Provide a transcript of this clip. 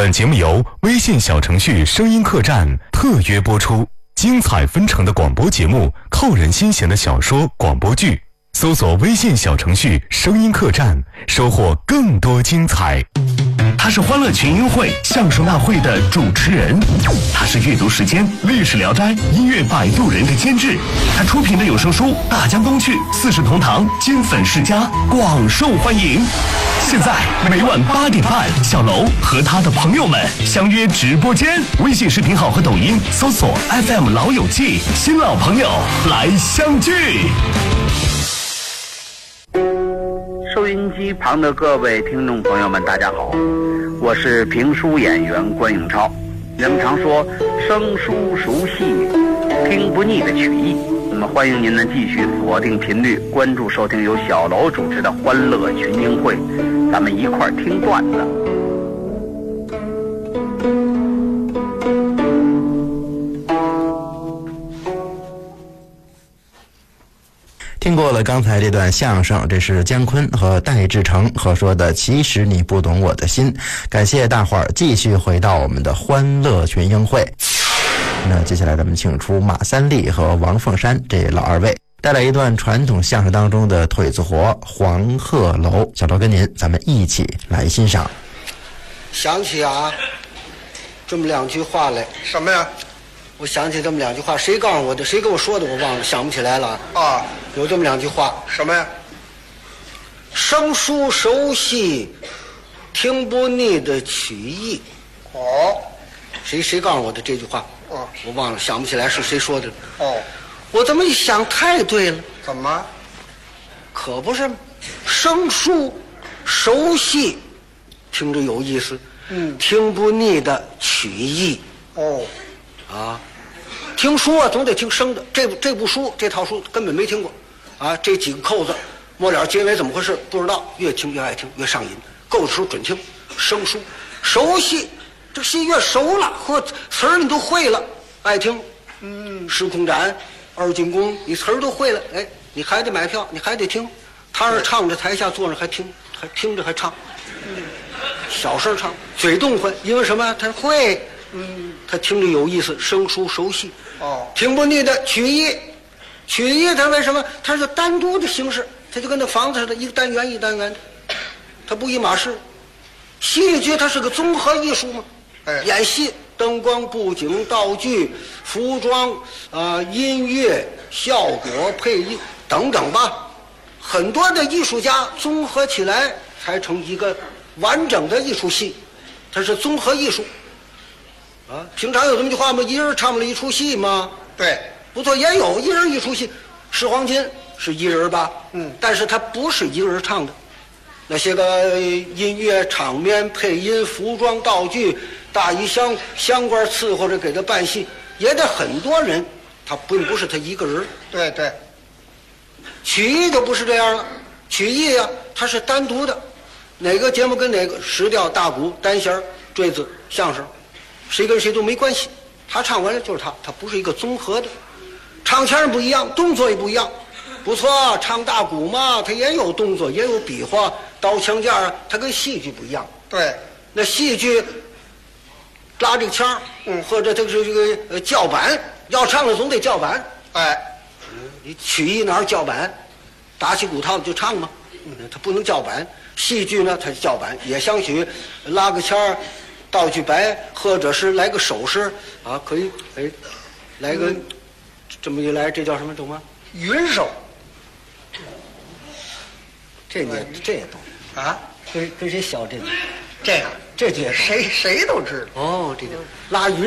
本节目由微信小程序声音客栈特约播出，精彩纷呈的广播节目，扣人心弦的小说广播剧，搜索微信小程序声音客栈，收获更多精彩。他是欢乐群英会相声大会的主持人，他是阅读时间历史聊斋音乐摆渡人的监制，他出品的有声书《大江东去》四世同堂金粉世家广受欢迎。现在每晚8点半，小楼和他的朋友们相约直播间，微信视频号和抖音搜索 FM 老友记，新老朋友来相聚。 收音机旁的各位听众朋友们，大家好，我是评书演员关永超。人们常说生疏熟悉，听不腻的曲艺。那么欢迎您呢继续锁定频率，关注收听由小楼主持的欢乐群英会，咱们一块儿听段子。 听过了刚才这段相声，这是姜昆和戴志诚合说的《其实你不懂我的心》。感谢大伙儿继续回到我们的欢乐群英会。那接下来咱们请出马三立和王凤山这老二位，带来一段传统相声当中的腿子活《黄鹤楼》。小楼跟您咱们一起来欣赏。 想起这么两句话来。 什么呀？ 我想起这么两句话，谁告诉我的？谁跟我说的？我忘了，想不起来了。 啊， 有这么两句话。 什么呀？ 生疏熟悉，听不腻的曲艺。 哦， 谁告诉我的这句话？ 哦， 我忘了，想不起来是谁说的。 哦， 我这么一想，太对了。 怎么？ 可不是，生疏熟悉，听着有意思。听不腻的曲艺。 哦。 听书总得听生的，这部书这套书根本没听过，这几个扣子末了结尾怎么回事不知道，越听越爱听，越上瘾，够的时候准听。生疏熟悉，这戏越熟了，词儿你都会了，爱听。时空斩、二进宫，你词儿都会了，你还得买票，你还得听。他是唱着台下坐着还听，还听着还唱，小声唱，嘴动唤，因为什么？他会。他听着有意思，生疏熟悉。听不腻的曲艺，曲艺它为什么？它是单独的形式，它就跟那房子似的，一个单元一单元的，它不一码事。戏剧它是个综合艺术嘛，演戏，灯光、布景、道具、服装音乐、效果、配音等等吧，很多的艺术家综合起来才成一个完整的艺术戏，它是综合艺术。平常有这么句话吗？一人唱了一出戏吗？ 对， 不错，也有一人一出戏。《十黄金》是一人吧？但是他不是一个人唱的，那些个音乐、场面、配音、服装、道具、大衣箱、香官伺候着给他办戏，也得很多人，他并不是他一个人。 对对， 曲艺就不是这样了，曲艺它是单独的，哪个节目跟哪个，石调、大鼓、单弦、坠子、相声。谁跟谁都没关系，他唱完了就是他不是一个综合的，唱腔不一样，动作也不一样。不错，唱大鼓嘛，他也有动作，也有比划，刀枪架他跟戏剧不一样。 对， 那戏剧拉这个腔，或者这个叫板，要唱了总得叫板。你曲艺哪有叫板？打起鼓套子就唱嘛，他不能叫板。戏剧呢，它叫板，也相许拉个腔道具白，或者是来个手势可以来个这么一来，这叫什么懂吗？ 云手。 这也懂跟谁学这个？ 这个这也懂， 谁都知道。 这个拉云